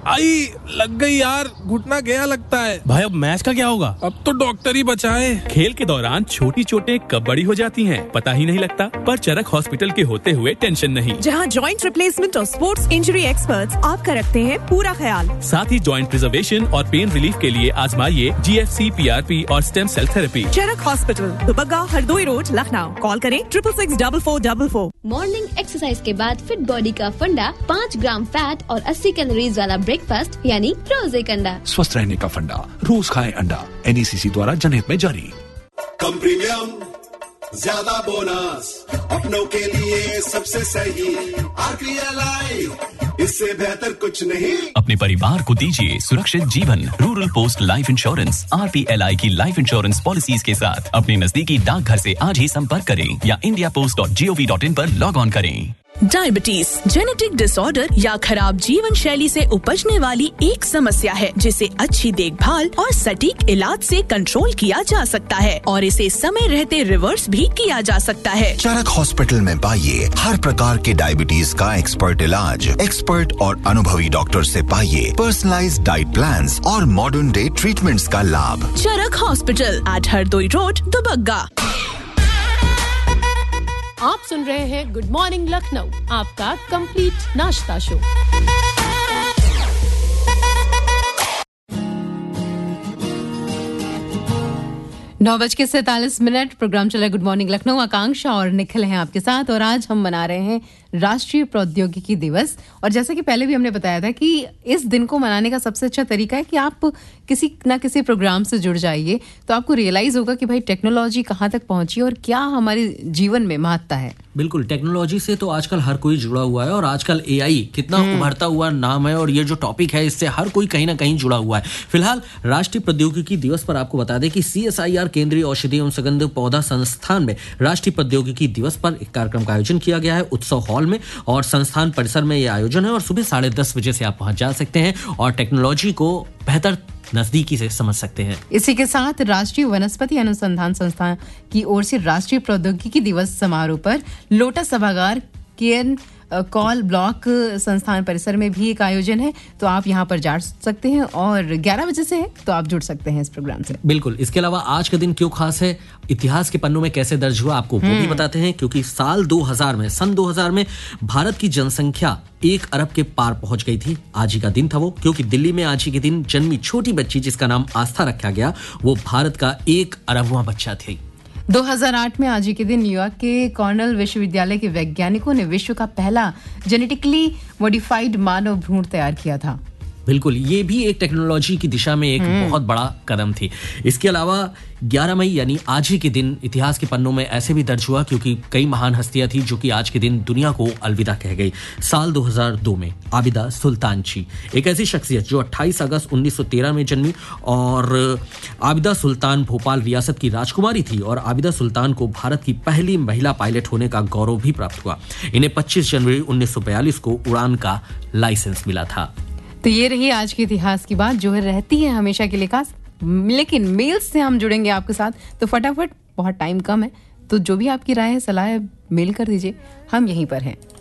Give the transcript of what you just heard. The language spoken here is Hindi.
आई लग गई यार, घुटना गया लगता है। भाई अब मैच का क्या होगा? अब तो डॉक्टर ही बचाए। खेल के दौरान छोटी चोटें कब बड़ी हो जाती हैं पता ही नहीं लगता, पर चरक हॉस्पिटल के होते हुए टेंशन नहीं। जहां जॉइंट रिप्लेसमेंट और स्पोर्ट्स इंजरी एक्सपर्ट्स आपका रखते हैं पूरा ख्याल। साथ ही जॉइंट प्रिजर्वेशन और पेन रिलीफ के लिए आजमाइए GFC, PRP और स्टेम सेल थेरेपी। चरक hospital, Dubagga, Hardoi road, Lucknow. Call करें 66644444। मॉर्निंग एक्सरसाइज के बाद फिट बॉडी का फंडा 5 ग्राम फैट और 80 कैलोरीज वाला ब्रेकफास्ट यानी रोज एक अंडा। स्वस्थ रहने का फंडा, रोज खाएं अंडा। NECC द्वारा जनहित में जारी। कम प्रीमियम, ज्यादा बोनस, अपनों के लिए सबसे सही। RPLI, इससे बेहतर कुछ नहीं। अपने परिवार को दीजिए सुरक्षित जीवन। Rural post life insurance RPLI की लाइफ इंश्योरेंस पॉलिसीज के साथ अपने नजदीकी डाकघर से आज ही संपर्क करें या indiapost.gov.in पर लॉग ऑन करें। डायबिटीज जेनेटिक डिसऑर्डर या खराब जीवन शैली से उपजने वाली एक समस्या है जिसे अच्छी देखभाल और सटीक इलाज से कंट्रोल किया जा सकता है और इसे समय रहते रिवर्स भी किया जा सकता है। चरक हॉस्पिटल में पाइए हर प्रकार के डायबिटीज का एक्सपर्ट इलाज, एक्सपर्ट और अनुभवी डॉक्टर से पाइए पर्सनलाइज्ड डाइट प्लान्स और मॉडर्न डे ट्रीटमेंट्स का लाभ। चरक hospital eight Hardoi road, Dubagga. आप सुन रहे हैं गुड मॉर्निंग लखनऊ, आपका कंप्लीट नाश्ता शो। 9:47 प्रोग्राम चला गुड मॉर्निंग लखनऊ। आकांक्षा और निखिल हैं आपके साथ और आज हम मना रहे हैं राष्ट्रीय प्रौद्योगिकी दिवस। और जैसा कि पहले भी हमने बताया था कि इस दिन को मनाने का सबसे अच्छा तरीका है कि आप किसी ना किसी प्रोग्राम से जुड़ जाइए, तो आपको रियलाइज होगा कि भाई टेक्नोलॉजी कहाँ तक पहुंची और क्या हमारे जीवन में महत्ता है। बिल्कुल, टेक्नोलॉजी से तो आजकल हर कोई जुड़ा हुआ है और आजकल AI कितना उभरता हुआ नाम है और ये जो टॉपिक है इससे हर कोई कहीं ना कहीं जुड़ा हुआ है। फिलहाल राष्ट्रीय प्रौद्योगिकी दिवस पर आपको बता दें कि CSIR केंद्रीय औषधि एवं सुगंध पौधा संस्थान में राष्ट्रीय प्रौद्योगिकी दिवस पर एक कार्यक्रम का आयोजन किया गया है उत्सव हॉल में, और संस्थान परिसर में यह आयोजन है और सुबह 10:30 बजे से आप पहुंच जा सकते हैं और टेक्नोलॉजी को बेहतर नजदीकी से समझ सकते हैं। इसी के साथ राष्ट्रीय वनस्पति अनुसंधान संस्थान की ओर से राष्ट्रीय प्रौद्योगिकी दिवस समारोह पर लोटस सभागार केएन कॉल ब्लॉक संस्थान परिसर में भी एक आयोजन है, तो आप यहाँ पर जा सकते हैं और 11 बजे से है तो आप जुड़ सकते हैं इस प्रोग्राम से। बिल्कुल, इसके अलावा आज का दिन क्यों खास है, इतिहास के पन्नों में कैसे दर्ज हुआ आपको वो भी बताते हैं, क्योंकि सन 2000 में भारत की जनसंख्या 1 अरब के पार पहुंच गई थी। आज ही का दिन था वो, क्योंकि दिल्ली में आज ही के दिन जन्मी छोटी बच्ची जिसका नाम आस्था रखा गया, वो भारत का 1 अरबवां बच्चा थी। 2008 में आज ही के दिन न्यूयॉर्क के कॉर्नेल विश्वविद्यालय के वैज्ञानिकों ने विश्व का पहला जेनेटिकली मॉडिफाइड मानव भ्रूण तैयार किया था। बिल्कुल, ये भी एक टेक्नोलॉजी की दिशा में एक बहुत बड़ा कदम थी। इसके अलावा 11 मई यानी आज ही के दिन इतिहास के पन्नों में ऐसे भी दर्ज हुआ क्योंकि कई महान हस्तियां थी जो कि आज के दिन दुनिया को अलविदा कह गई। साल 2002 में आबिदा सुल्तानची, एक ऐसी शख्सियत जो 28 अगस्त 1913 में जन्मी, और आबिदा सुल्तान भोपाल रियासत की राजकुमारी थी और आबिदा सुल्तान को भारत की पहली महिला पायलट होने का गौरव भी प्राप्त हुआ। इन्हें 25 जनवरी 1942 को उड़ान का लाइसेंस मिला था। तो ये रही आज के इतिहास की बात जो है रहती है हमेशा के लिए खास, लेकिन मेल्स से हम जुड़ेंगे आपके साथ, तो फटाफट, बहुत टाइम कम है, तो जो भी आपकी राय है, सलाह है, मेल कर दीजिए, हम यहीं पर हैं।